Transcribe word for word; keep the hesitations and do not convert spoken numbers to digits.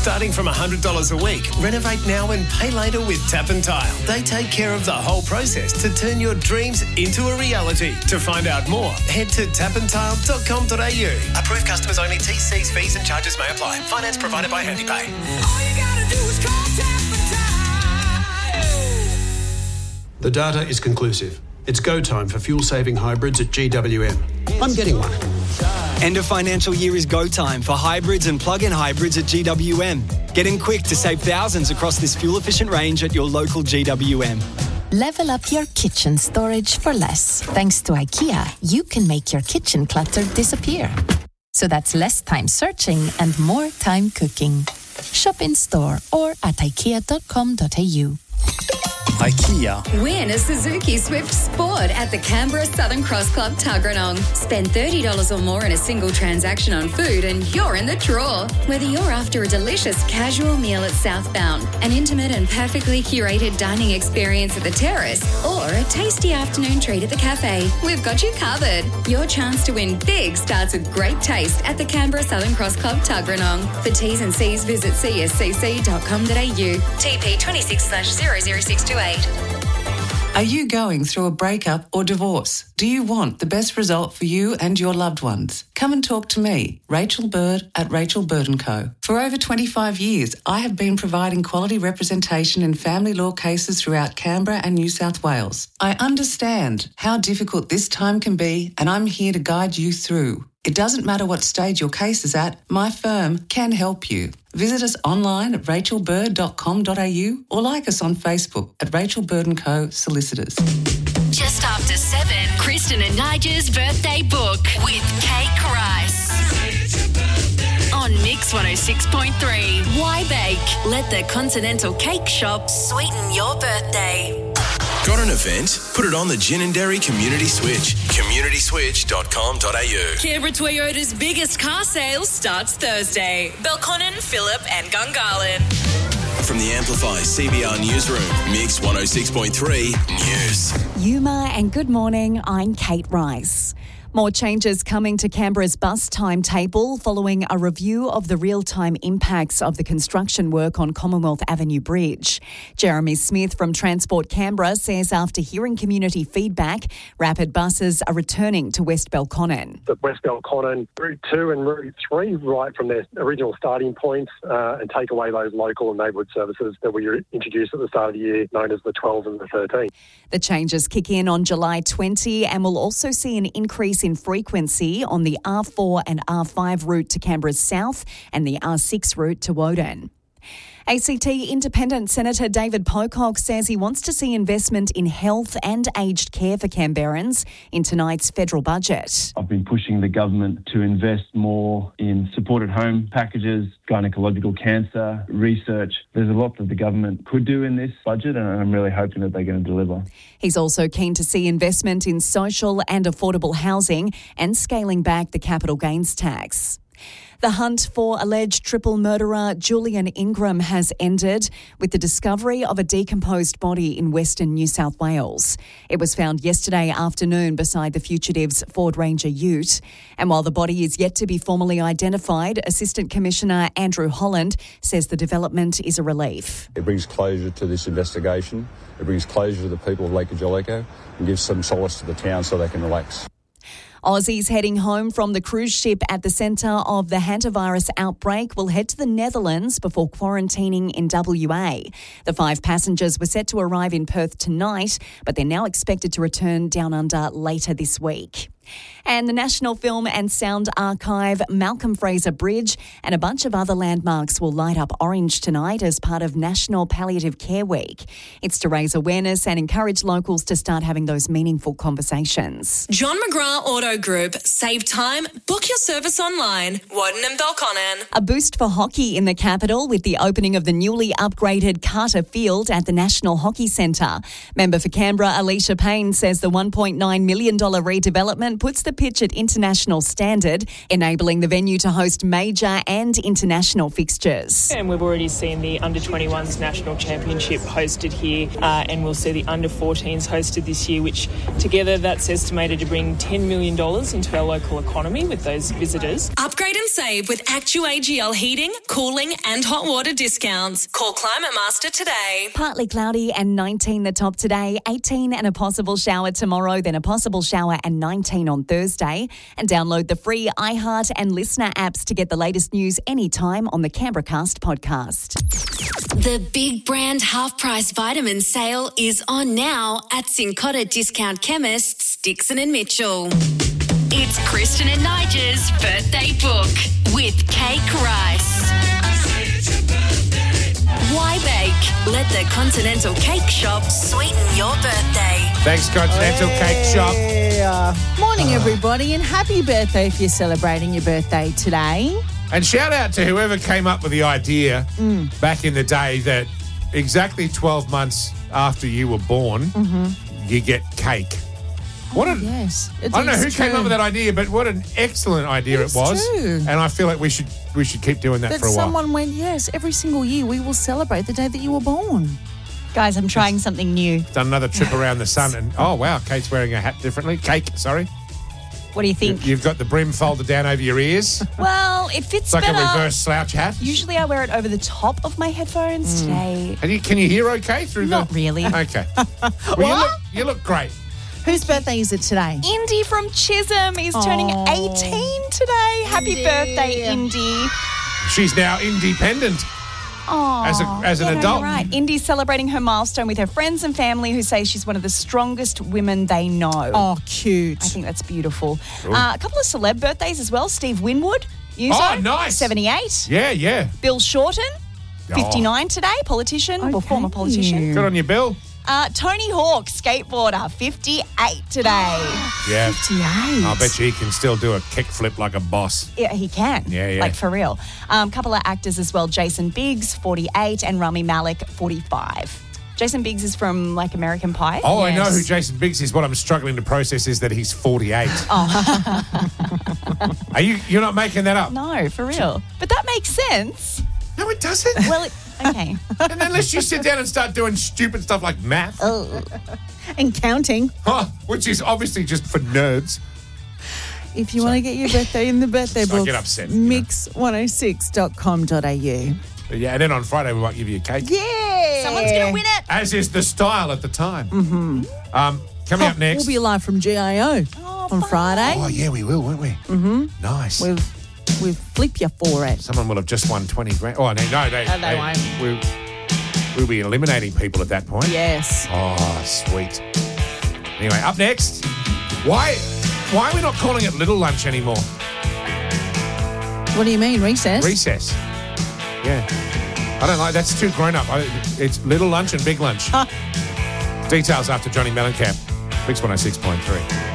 Starting from one hundred dollars a week, renovate now and pay later with Tap and Tile. They take care of the whole process to turn your dreams into a reality. To find out more, head to tap and tile dot com dot a u. Approved customers only. T Cs, fees and charges may apply. Finance provided by HandyPay. All you gotta do is call Tap and Tile. The data is conclusive. It's go time for fuel-saving hybrids at G W M. I'm getting one. End of financial year is go time for hybrids and plug-in hybrids at G W M. Get in quick to save thousands across this fuel-efficient range at your local G W M. Level up your kitchen storage for less. Thanks to IKEA, you can make your kitchen clutter disappear. So that's less time searching and more time cooking. Shop in store or at ikea dot com dot a u. IKEA. Win a Suzuki Swift Sport at the Canberra Southern Cross Club Tuggeranong. Spend thirty dollars or more in a single transaction on food and you're in the draw. Whether you're after a delicious casual meal at Southbound, an intimate and perfectly curated dining experience at the Terrace, or a tasty afternoon treat at the cafe, we've got you covered. Your chance to win big starts with great taste at the Canberra Southern Cross Club Tuggeranong. For T's and C's, visit c s c c dot com dot a u. T P twenty-six slash zero zero six two eight. Are you going through a breakup or divorce? Do you want the best result for you and your loved ones? Come and talk to me, Rachel Bird at Rachel Bird and Co. For over twenty-five years, I have been providing quality representation in family law cases throughout Canberra and New South Wales. I understand how difficult this time can be, and I'm here to guide you through. It doesn't matter what stage your case is at, my firm can help you. Visit us online at rachel bird dot com dot a u or like us on Facebook at Rachel Bird and Co. Solicitors. Just after seven, Kristen and Nigel's birthday book with Kate Rice. On Mix one oh six point three. Why bake? Let the Continental Cake Shop sweeten your birthday. Got an event? Put it on the Gin and Dairy Community Switch. community switch dot com dot a u. Canberra Toyota's biggest car sale starts Thursday. Belconnen, Phillip and Gungahlin. From the Amplify C B R Newsroom, Mix one oh six point three News. Yuma and good morning, I'm Kate Rice. More changes coming to Canberra's bus timetable following a review of the real-time impacts of the construction work on Commonwealth Avenue Bridge. Jeremy Smith from Transport Canberra says after hearing community feedback, rapid buses are returning to West Belconnen. The West Belconnen, Route two and Route three, right from their original starting points, uh, and take away those local and neighbourhood services that we introduced at the start of the year, known as the twelve and the thirteen. The changes kick in on July twentieth and will also see an increase in frequency on the R four and R five route to Canberra's south and the R six route to Woden. A C T Independent Senator David Pocock says he wants to see investment in health and aged care for Canberrans in tonight's federal budget. I've been pushing the government to invest more in supported home packages, gynecological cancer, research. There's a lot that the government could do in this budget, and I'm really hoping that they're going to deliver. He's also keen to see investment in social and affordable housing and scaling back the capital gains tax. The hunt for alleged triple murderer Julian Ingram has ended with the discovery of a decomposed body in Western New South Wales. It was found yesterday afternoon beside the fugitive's Ford Ranger ute. And while the body is yet to be formally identified, Assistant Commissioner Andrew Holland says the development is a relief. It brings closure to this investigation. It brings closure to the people of Lake Angelica and gives some solace to the town so they can relax. Aussies heading home from the cruise ship at the centre of the hantavirus outbreak will head to the Netherlands before quarantining in W A. The five passengers were set to arrive in Perth tonight, but they're now expected to return down under later this week. And the National Film and Sound Archive, Malcolm Fraser Bridge and a bunch of other landmarks will light up orange tonight as part of National Palliative Care Week. It's to raise awareness and encourage locals to start having those meaningful conversations. John McGrath Auto Group. Save time. Book your service online. Woden and Belconnen. A boost for hockey in the capital with the opening of the newly upgraded Carter Field at the National Hockey Centre. Member for Canberra, Alicia Payne, says the one point nine million dollars redevelopment government puts the pitch at international standard, enabling the venue to host major and international fixtures. And we've already seen the under twenty-ones national championship hosted here, uh, and we'll see the under fourteens hosted this year, which together that's estimated to bring ten million dollars into our local economy with those visitors. Upgrade and save with ActuAGL heating, cooling and hot water discounts. Call Climate Master today. Partly cloudy and nineteen the top today, eighteen and a possible shower tomorrow, then a possible shower and nineteen on Thursday. And download the free iHeart and Listener apps to get the latest news anytime on the Canberra Cast podcast. The big brand half price vitamin sale is on now at Cincotta Discount Chemists, Dixon and Mitchell. It's Kristen and Nigel's birthday book with Cake Rice. Why bake? Let the Continental Cake Shop sweeten your birthday. Thanks, Continental Cake Shop. Uh, morning, everybody, and happy birthday if you're celebrating your birthday today. And shout out to whoever came up with the idea Mm. back in the day that exactly twelve months after you were born, Mm-hmm. you get cake. What Oh, a, yes, it I don't know is who came true. up with that idea, but what an excellent idea It it, is was. true. And I feel like we should we should keep doing that, That for a while. someone went, yes, every single year we will celebrate the day that you were born. Guys, I'm trying something new. Done another trip around the sun, and oh wow, Kate's wearing a hat differently. Cake, sorry. What do you think? You've got the brim folded down over your ears. Well, it fits It's like better. a reverse slouch hat. Usually I wear it over the top of my headphones. Today, And you, can you hear okay through not the? really. Okay. Well, you What? look, you look great. Whose birthday is it today? Indy from Chisholm is turning Oh. eighteen today. Happy Indy. birthday, Indy. She's now independent. Aww. As a- as an Yeah, no, adult. you're right. Indy's celebrating her milestone with her friends and family who say she's one of the strongest women they know. Oh, cute. I think that's beautiful. Cool. Uh, a couple of celeb birthdays as well. Steve Winwood, Uso, Oh, nice. seventy-eight. Yeah, yeah. Bill Shorten, Oh. fifty-nine today, politician, or former politician. Good on you, Bill. Uh, Tony Hawk, skateboarder, fifty-eight today. Yeah. fifty-eight. I bet you he can still do a kickflip like a boss. Yeah, he can. Yeah, yeah. Like, for real. A um, couple of actors as well. Jason Biggs, forty-eight, and Rami Malek, forty-five. Jason Biggs is from, like, American Pie. Oh, I know Yes. who Jason Biggs is. What I'm struggling to process is that he's forty-eight. Oh. Are you? You're not making that up? No, for real. But that makes sense. No, it doesn't. Well, it, okay. And unless you sit down and start doing stupid stuff like math, Oh. And counting. huh, which is obviously just for nerds. If you want to get your birthday in the birthday So I book, get upset, you know. mix one oh six dot com dot a u. Yeah, and then on Friday we might give you a cake. Yeah. Someone's going to win it. As is the style at the time. Mm-hmm. Um, coming up next. We'll be live from G I O on Friday. Oh, yeah, we will, won't we? Mm-hmm. Nice. We'll, we'll flip you for it. Someone will have just won twenty grand. Oh, no, no, they, No, they won't. We'll, we'll be eliminating people at that point. Yes. Oh, sweet. Anyway, up next, why why are we not calling it Little Lunch anymore? What do you mean, recess? Recess. Yeah. I don't like that's too grown up. I, it's Little Lunch and Big Lunch. Details after Johnny Mellencamp. Mix one oh six point three.